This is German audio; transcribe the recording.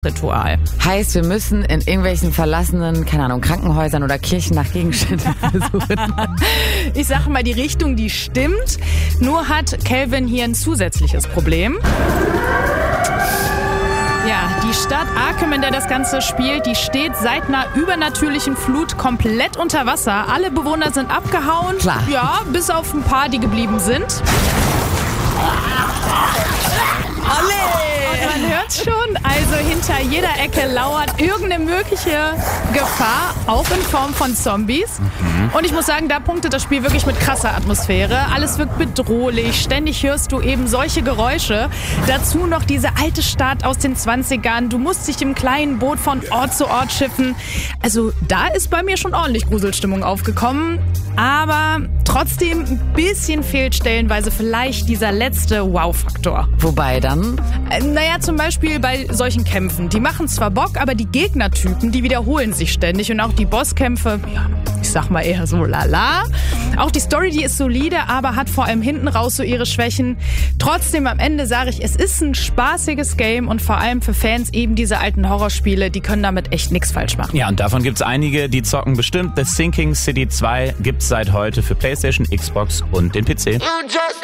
Ritual. Heißt, wir müssen in irgendwelchen verlassenen, keine Ahnung, Krankenhäusern oder Kirchen nach Gegenständen suchen. Ich sage mal, die Richtung, die stimmt. Nur hat Calvin hier ein zusätzliches Problem. Ja, die Stadt Arkham, in der das Ganze spielt, die steht seit einer übernatürlichen Flut komplett unter Wasser. Alle Bewohner sind abgehauen. Klar. Ja, bis auf ein paar, die geblieben sind. Und man hört schon, also hinter jeder Ecke lauert irgendeine mögliche Gefahr, auch in Form von Zombies. Und ich muss sagen, da punktet das Spiel wirklich mit krasser Atmosphäre. Alles wirkt bedrohlich, ständig hörst du eben solche Geräusche. Dazu noch diese alte Stadt aus den 20ern. Du musst dich im kleinen Boot von Ort zu Ort schiffen. Also da ist bei mir schon ordentlich Gruselstimmung aufgekommen. Aber trotzdem ein bisschen fehlt stellenweise vielleicht dieser letzte Wow-Faktor. Wobei dann? Naja, zum Beispiel bei solchen Kämpfen. Die machen zwar Bock, aber die Gegnertypen, die wiederholen sich ständig. Und auch die Bosskämpfe, ja, ich sag mal eher so lala. Auch die Story, die ist solide, aber hat vor allem hinten raus so ihre Schwächen. Trotzdem am Ende sage ich, es ist ein spaßiges Game und vor allem für Fans eben diese alten Horrorspiele, die können damit echt nichts falsch machen. Ja, und davon gibt's einige, die zocken bestimmt. The Sinking City 2 gibt's seit heute für PlayStation, Xbox und den PC.